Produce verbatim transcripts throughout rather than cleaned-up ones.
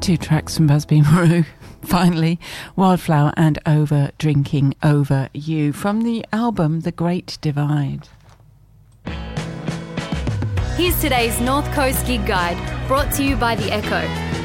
two tracks from Busby Maru. Finally, Wildflower and Over Drinking Over You from the album The Great Divide. Here's today's North Coast Gig Guide, brought to you by The Echo.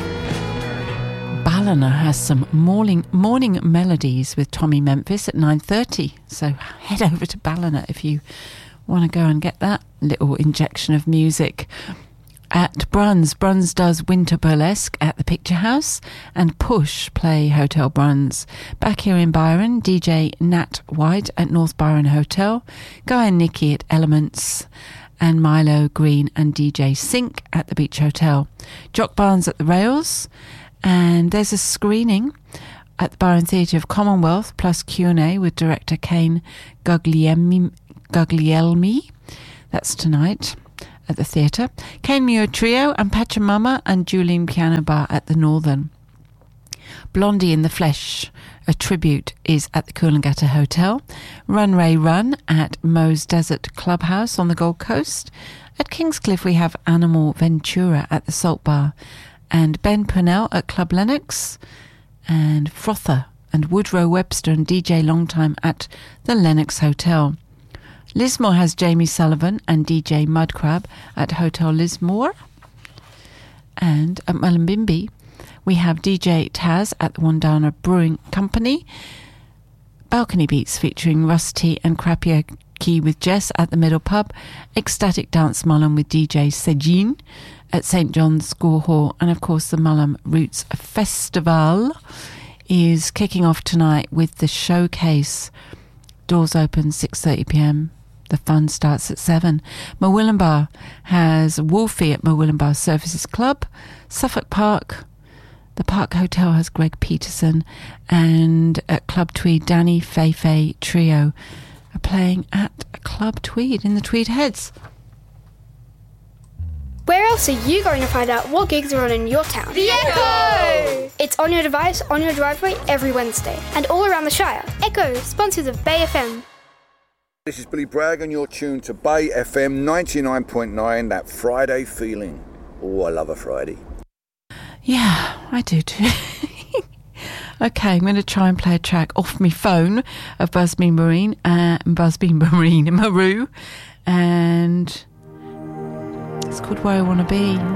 Ballina has some morning morning melodies with Tommy Memphis at nine thirty. So head over to Ballina if you want to go and get that little injection of music. At Bruns, Bruns does Winter Burlesque at the Picture House, and Push play Hotel Bruns. Back here in Byron, D J Nat White at North Byron Hotel, Guy and Nikki at Elements, and Milo Green and D J Sink at the Beach Hotel. Jock Barnes at the Rails, and there's a screening at the Byron Theatre of Commonwealth plus Q and A with director Kane Guglielmi. Guglielmi. That's tonight at the theatre. Kane Muir Trio and Pachamama and Julian Piano Bar at the Northern. Blondie in the Flesh, a tribute, is at the Coolangatta Hotel. Run Ray Run at Moe's Desert Clubhouse on the Gold Coast. At Kingscliff we have Animal Ventura at the Salt Bar, and Ben Purnell at Club Lennox, and Frother and Woodrow Webster and D J Longtime at the Lennox Hotel. Lismore has Jamie Sullivan and D J Mudcrab at Hotel Lismore. And at Mullumbimby, we have D J Taz at the Wandana Brewing Company. Balcony Beats featuring Rusty and Karaoke with Jess at the Middle Pub. Ecstatic Dance Mullum with D J Sejin at Saint John's School Hall. And of course the Mullum Roots Festival is kicking off tonight with the showcase. Doors open six thirty p m. The fun starts at seven. Murwillumbah has Wolfie at Murwillumbah Services Club. Suffolk Park, the Park Hotel has Greg Peterson, and at Club Tweed, Danny Fay Fay Trio are playing at Club Tweed in the Tweed Heads. Where else are you going to find out what gigs are on in your town? The Echo! It's on your device, on your driveway, every Wednesday, and all around the Shire. Echo, sponsors of Bay F M. This is Billy Bragg and you're tuned to Bay F M ninety-nine point nine, that Friday feeling. Oh, I love a Friday. Yeah, I do too. Okay, I'm going to try and play a track off my phone of Busby Marine, uh, Busby Marine, Maru, and it's called Where I Want to Be.